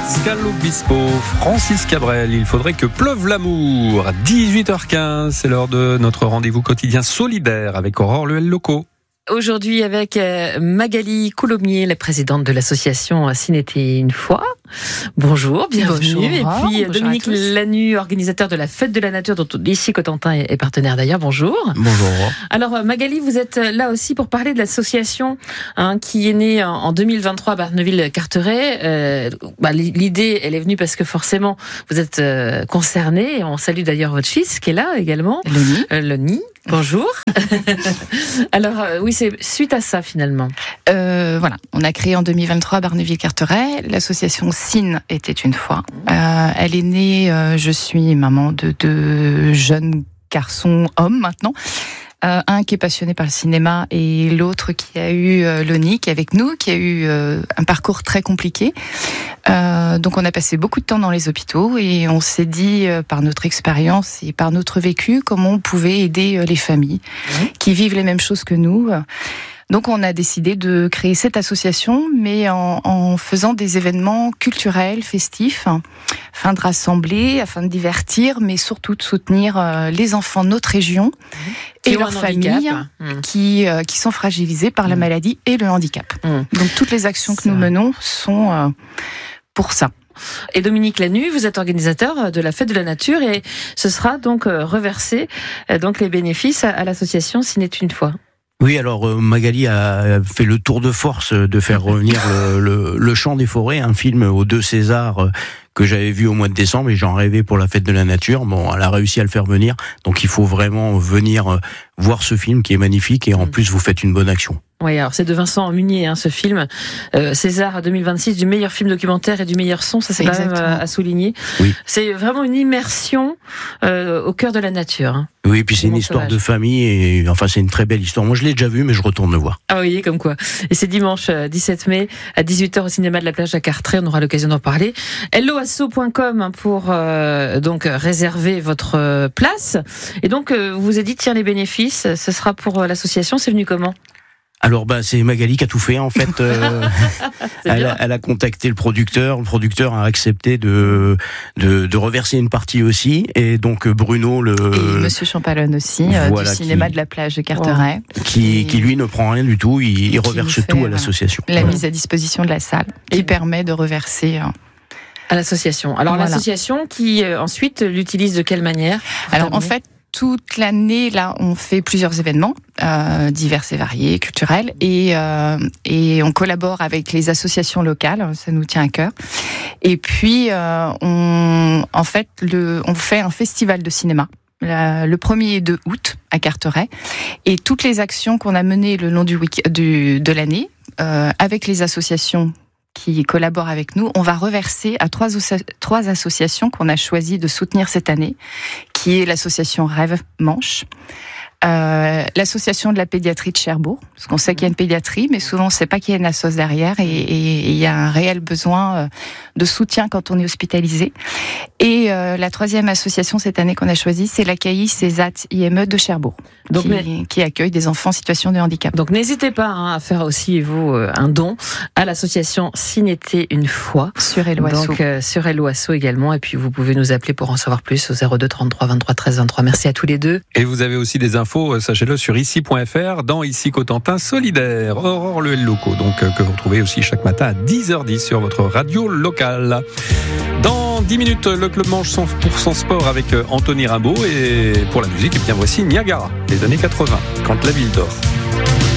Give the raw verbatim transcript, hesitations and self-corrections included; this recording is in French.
Pascal Obispo, Francis Cabrel, il faudrait que pleuve l'amour. dix-huit heures quinze, c'est l'heure de notre rendez-vous quotidien solidaire avec Aurore Luel-Loco. Aujourd'hui avec Magali Coulommiers, la présidente de l'association Cinété une fois. Bonjour, bienvenue. Bonjour, et puis bonjour Dominique Lanu, organisateur de la Fête de la Nature, dont ici Cotentin est partenaire d'ailleurs. Bonjour. Bonjour. Alors Magali, vous êtes là aussi pour parler de l'association hein, qui est née en deux mille vingt-trois à Barneville-Carteret. Euh, bah, l'idée, elle est venue parce que forcément vous êtes euh, concernés. On salue d'ailleurs votre fils qui est là également. Loni. Euh, Loni. Bonjour. Alors euh, oui, c'est suite à ça finalement. Euh, voilà, on a créé en deux mille vingt-trois à Barneville-Carteret. L'association Cine était une fois. Euh, elle est née, euh, je suis maman de deux jeunes garçons, hommes maintenant. Euh, un qui est passionné par le cinéma et l'autre qui a eu euh, Loni, qui est avec nous, qui a eu euh, un parcours très compliqué. Euh, donc on a passé beaucoup de temps dans les hôpitaux et on s'est dit euh, par notre expérience et par notre vécu comment on pouvait aider euh, les familles mmh. qui vivent les mêmes choses que nous. Donc on a décidé de créer cette association, mais en, en faisant des événements culturels, festifs, afin de rassembler, afin de divertir, mais surtout de soutenir euh, les enfants de notre région mmh. et leurs familles mmh. qui, euh, qui sont fragilisées par mmh. la maladie et le handicap. Mmh. Donc toutes les actions que ça. nous menons sont euh, pour ça. Et Dominique Lanu, vous êtes organisateur de la Fête de la Nature et ce sera donc reversé donc les bénéfices à, à l'association Ciné une fois. Oui, alors euh, Magali a fait le tour de force de faire revenir le, le, le Chant des Forêts, un film aux deux Césars euh, que j'avais vu au mois de décembre et j'en rêvais pour la Fête de la Nature. Bon, elle a réussi à le faire venir, donc il faut vraiment venir euh, voir ce film qui est magnifique et en plus vous faites une bonne action. Oui, alors c'est de Vincent Munier, hein, ce film, euh, César deux mille vingt-six, du meilleur film documentaire et du meilleur son, ça c'est Exactement. quand même à, à souligner. Oui. C'est vraiment une immersion euh, au cœur de la nature. Hein. Oui, et puis c'est une histoire sauvage. de famille et enfin c'est une très belle histoire. Moi je l'ai déjà vue, mais je retourne le voir. Ah oui, comme quoi. Et c'est dimanche dix-sept mai à dix-huit heures au cinéma de la plage à Carteret. On aura l'occasion d'en parler. hello asso point com pour euh, donc réserver votre place. Et donc euh, vous vous êtes dit tiens les bénéfices, ce sera pour l'association. C'est venu comment? Alors bah c'est Magali qui a tout fait en fait. Euh, elle, a, elle a contacté le producteur, le producteur a accepté de de, de reverser une partie aussi et donc Bruno le et Monsieur Champalonne aussi voilà, du cinéma qui, de la plage de Carteret qui et, qui lui ne prend rien du tout, il, il reverse fait, tout à l'association. La voilà. mise à disposition de la salle qui et permet de reverser. Euh, à l'association. Alors voilà. l'association qui euh, ensuite l'utilise de quelle manière? Alors en fait. Toute l'année, là, on fait plusieurs événements euh, divers et variés, culturels, et euh, et on collabore avec les associations locales. Ça nous tient à cœur. Et puis, euh, on, en fait, le, on fait un festival de cinéma la, le premier et deux août à Carteret, et toutes les actions qu'on a menées le long du week du de l'année euh, avec les associations qui collaborent avec nous, on va reverser à trois, trois associations qu'on a choisi de soutenir cette année, qui est l'association Rêve Manche, euh, l'association de la pédiatrie de Cherbourg, parce qu'on sait qu'il y a une pédiatrie, mais souvent on ne sait pas qu'il y a une assoce derrière, et il y a un réel besoin de soutien quand on est hospitalisé. Et euh, la troisième association cette année qu'on a choisie, c'est l'A K I Césat I M E de Cherbourg, donc, qui, mais... qui accueille des enfants en situation de handicap. Donc n'hésitez pas hein, à faire aussi vous un don à l'association Cinété une fois sur hello asso. Donc euh, sur hello asso également, et puis vous pouvez nous appeler pour en savoir plus au zéro deux trente-trois vingt-trois treize vingt-trois. Merci à tous les deux. Et vous avez aussi des infos, sachez-le, sur ici point f r dans Ici Cotentin Solidaire. Aurore Luel-Loco, donc euh, que vous retrouvez aussi chaque matin à dix heures dix sur votre radio locale. Dans dix minutes, le Club Manche cent pour cent sport avec Anthony Rimbaud, et pour la musique, et bien voici Niagara, des années quatre-vingts, quand la ville dort.